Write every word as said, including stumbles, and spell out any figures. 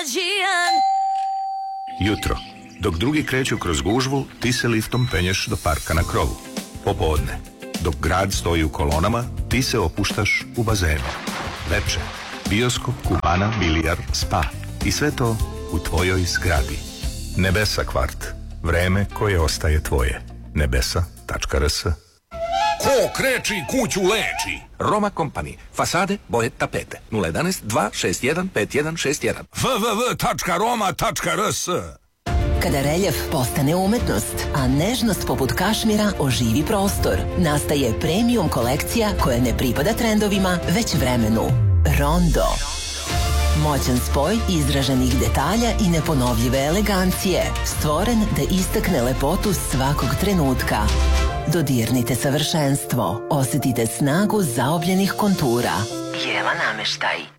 Mlađijan. Jutro. Dok drugi kreću kroz gužvu, ti se liftom penješ do parka na krovu. Popodne. Dok grad stoji u kolonama, ti se opuštaš u bazenu. Veče. Bioskop, kubana, bilijar, spa. I sve to u tvojoj zgradi. Nebesa kvart. Vreme koje ostaje tvoje. nebesa tačka r s. Ko kreči kuću leči? Roma Company. Fasade, boje, tapete. nula jedan dva šest jedan pet jedan šest jedan. w w w tačka roma tačka r s. Kada reljef postane umetnost, a nežnost poput kašmira oživi prostor, nastaje premium kolekcija koja ne pripada trendovima, već vremenu. Rondo. Moćan spoj izraženih detalja i neponovljive elegancije, stvoren da istakne lepotu svakog trenutka. Dodirnite savršenstvo, osjetite snagu zaobljenih kontura. Jela nameštaj.